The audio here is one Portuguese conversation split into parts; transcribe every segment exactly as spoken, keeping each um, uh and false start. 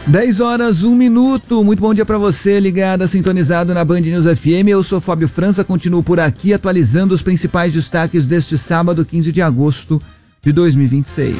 dez horas, um minuto. Muito bom dia para você, ligado, sintonizado na Band News F M. Eu sou Fábio França, continuo por aqui atualizando os principais destaques deste sábado, quinze de agosto de dois mil e vinte e seis.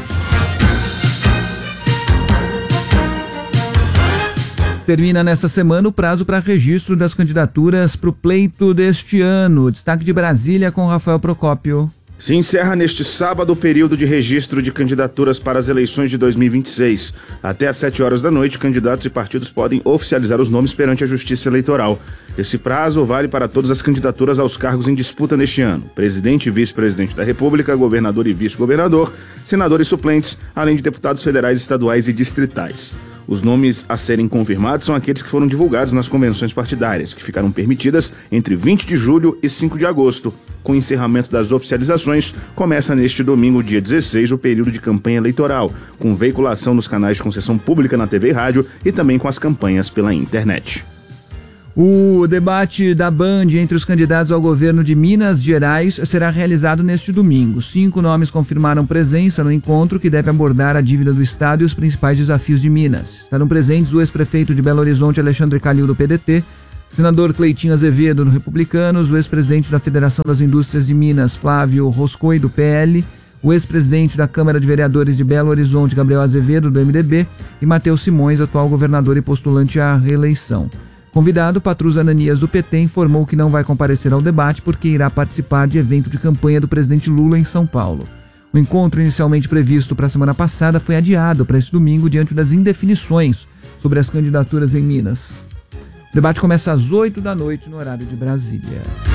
Termina nesta semana o prazo para registro das candidaturas para o pleito deste ano. Destaque de Brasília com Rafael Procópio. Se encerra neste sábado o período de registro de candidaturas para as eleições de dois mil e vinte e seis. Até às sete horas da noite, candidatos e partidos podem oficializar os nomes perante a Justiça Eleitoral. Esse prazo vale para todas as candidaturas aos cargos em disputa neste ano: presidente e vice-presidente da República, governador e vice-governador, senadores suplentes, além de deputados federais, estaduais e distritais. Os nomes a serem confirmados são aqueles que foram divulgados nas convenções partidárias, que ficaram permitidas entre vinte de julho e cinco de agosto. Com o encerramento das oficializações, começa neste domingo, dia dezesseis, o período de campanha eleitoral, com veiculação nos canais de concessão pública na T V e rádio e também com as campanhas pela internet. O debate da Band entre os candidatos ao governo de Minas Gerais será realizado neste domingo. Cinco nomes confirmaram presença no encontro, que deve abordar a dívida do Estado e os principais desafios de Minas. Estarão presentes o ex-prefeito de Belo Horizonte, Alexandre Calil, do P D T, o senador Cleitinho Azevedo, do Republicanos, o ex-presidente da Federação das Indústrias de Minas, Flávio Roscoe, do P L, o ex-presidente da Câmara de Vereadores de Belo Horizonte, Gabriel Azevedo, do M D B, e Matheus Simões, atual governador e postulante à reeleição. Convidado, Patrus Ananias, do P T, informou que não vai comparecer ao debate porque irá participar de evento de campanha do presidente Lula em São Paulo. O encontro, inicialmente previsto para a semana passada, foi adiado para este domingo diante das indefinições sobre as candidaturas em Minas. O debate começa às oito da noite no horário de Brasília.